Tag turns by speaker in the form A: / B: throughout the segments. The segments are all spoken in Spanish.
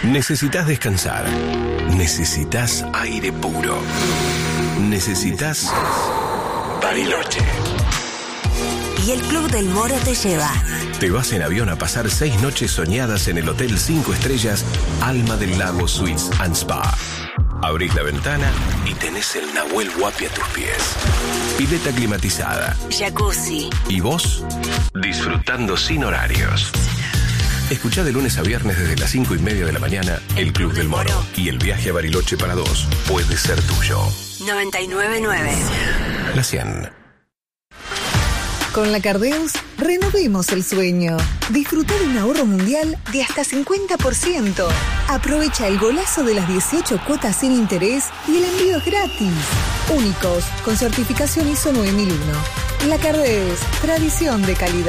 A: Necesitas descansar. Necesitas aire puro. Necesitas Bariloche.
B: Y el Club del Moro te lleva.
A: Te vas en avión a pasar 6 noches soñadas en el Hotel 5 Estrellas Alma del Lago Suites and Spa. Abrís la ventana y tenés el Nahuel Huapi a tus pies. Pileta climatizada.
B: Jacuzzi.
A: ¿Y vos? Disfrutando sin horarios. Escuchá de lunes a viernes desde las 5:30 de la mañana El Club del Moro. Y el viaje a Bariloche para 2 puede ser tuyo.
B: 99.9.
A: La 100.
C: Con la Cardeus, renovemos el sueño. Disfruta de un ahorro mundial de hasta 50%. Aprovecha el golazo de las 18 cuotas sin interés y el envío es gratis. Únicos, con certificación ISO 9001. La Cardeus, tradición de calidad.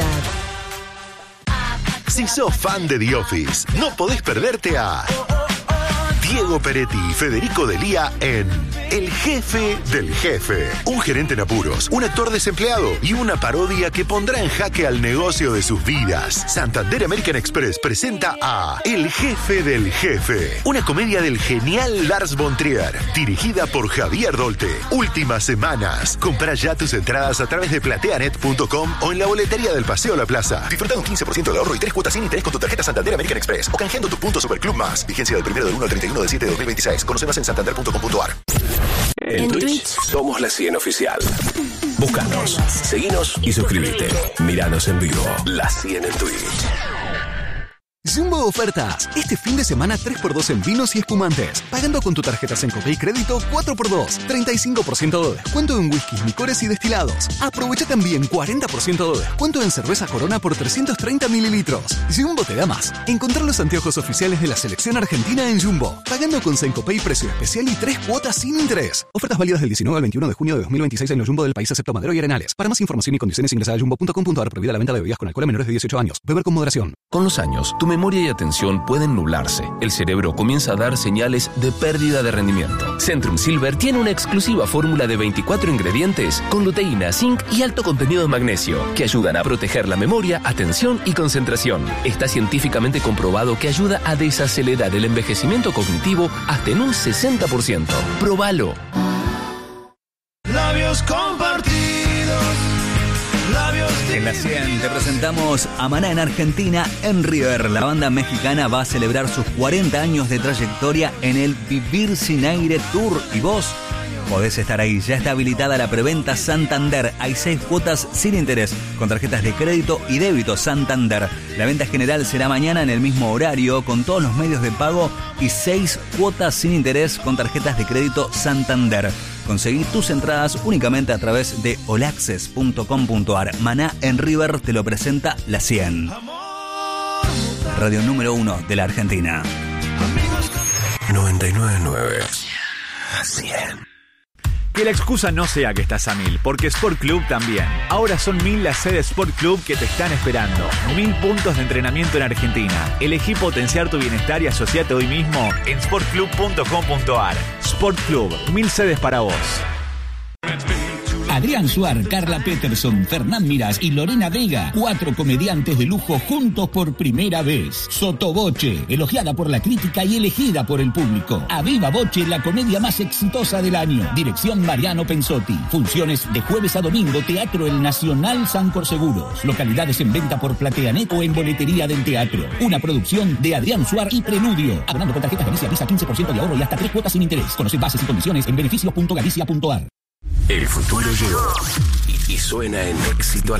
D: Si sos fan de The Office, no podés perderte a Diego Peretti y Federico Delía en El Jefe del Jefe. Un gerente en apuros, un actor desempleado y una parodia que pondrá en jaque al negocio de sus vidas. Santander American Express presenta a El Jefe del Jefe, una comedia del genial Lars von Trier, dirigida por Javier Dolte. Últimas semanas. Comprá ya tus entradas a través de plateanet.com o en la boletería del Paseo La Plaza. Disfruta de un 15% de ahorro y 3 cuotas sin interés con tu tarjeta Santander American Express o canjeando tus puntos Superclub Más. Vigencia del 1 del 31 del 7 de 2026. Conoce más en santander.com.ar.
A: En Twitch somos La 100 Oficial. Búscanos, seguinos y suscríbete. Míranos en vivo. La 100 en Twitch.
E: Jumbo Ofertas. Este fin de semana 3x2 en vinos y espumantes. Pagando con tu tarjeta Sencopay Crédito 4x2. 35% de descuento en whiskies, licores y destilados. Aprovecha también 40% de descuento en cerveza Corona por 330 mililitros. Jumbo te da más. Encontrar los anteojos oficiales de la selección argentina en Jumbo. Pagando con Sencopay precio especial y 3 cuotas sin interés. Ofertas válidas del 19 al 21 de junio de 2026 en los Jumbo del país excepto Madero y Arenales. Para más información y condiciones ingresa a jumbo.com.ar. Prohibida la venta de bebidas con alcohol a menores de 18 años. Beber con moderación.
F: Con los años, tu memoria y atención pueden nublarse. El cerebro comienza a dar señales de pérdida de rendimiento. Centrum Silver tiene una exclusiva fórmula de 24 ingredientes con luteína, zinc y alto contenido de magnesio que ayudan a proteger la memoria, atención y concentración. Está científicamente comprobado que ayuda a desacelerar el envejecimiento cognitivo hasta en un 60%. Probalo.
G: Labios compartidos.
H: En la 100 te presentamos a Maná en Argentina en River. La banda mexicana va a celebrar sus 40 años de trayectoria en el Vivir Sin Aire Tour. Y vos podés estar ahí. Ya está habilitada la preventa Santander. Hay 6 cuotas sin interés con tarjetas de crédito y débito Santander. La venta general será mañana en el mismo horario con todos los medios de pago y 6 cuotas sin interés con tarjetas de crédito Santander. Conseguí tus entradas únicamente a través de olaccess.com.ar. Maná en River te lo presenta La 100. Radio número 1 de la Argentina.
A: 99.9. La 100.
I: Que la excusa no sea que estás a 1000, porque Sport Club también. Ahora son 1000 las sedes Sport Club que te están esperando. 1000 puntos de entrenamiento en Argentina. Elegí potenciar tu bienestar y asociate hoy mismo en sportclub.com.ar. Sport Club, 1000 sedes para vos.
J: Adrián Suar, Carla Peterson, Fernán Mirás y Lorena Vega, 4 comediantes de lujo juntos por primera vez. Sotoboche, elogiada por la crítica y elegida por el público. A Viva Voce, la comedia más exitosa del año. Dirección Mariano Pensotti. Funciones de jueves a domingo, Teatro El Nacional Sancor Seguros. Localidades en venta por PlateaNet o en boletería del teatro. Una producción de Adrián Suar y Preludio. Abonando con tarjetas Galicia Visa 15% de ahorro y hasta 3 cuotas sin interés. Conoce bases y condiciones en beneficios.galicia.ar.
A: El futuro llegó y suena en éxito.